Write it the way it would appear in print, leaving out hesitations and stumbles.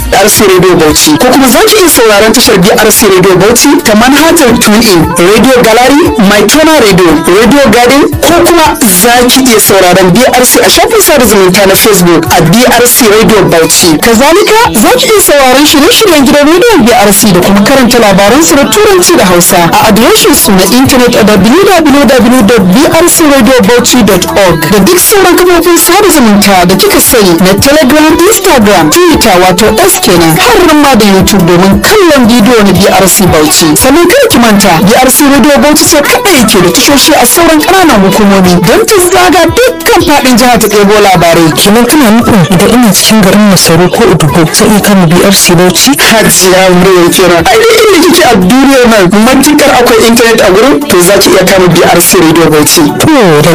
BRC Radio Bauchi ko kuma za ki iya sauraron tashar BRC Radio Bauchi ta manhajar TuneIn, Radio Gallery, MyTona Radio, Radio Garden ko kuma za ki iya sauraron BRC a shafin sada zumunta na Facebook a BRC Radio Bauchi. Kazalika za ki iya sauraron shirye-shiryen gidan rediyon BRC da kuma karanta labaran su na Turanci da Hausa a adireshin su na intanet a www.brcradiobauchi.org da duk sauran kafofin sada zumunta da kika sani na Telegram, Instagram, Twitter wato S kenan har ma da YouTube domin kallon bidiyo na BRC Bauchi. Sannan kada ki manta BRC Radio Bauchi sai kaɗai yake da tashoshi a sauran ƙananan hukumomi don ta zaga dukkan faɗin jihar ta ɗebo labarai. Kenan kana nufin idan ina cikin garin Masaru ko Udubo zai iya kama BRC Bauchi? Hajiya Murya kenan. Ai dai inda kike a duniyar nan matukar akwai intanet a gurin to za ki iya kama BRC Radio Bauchi. To da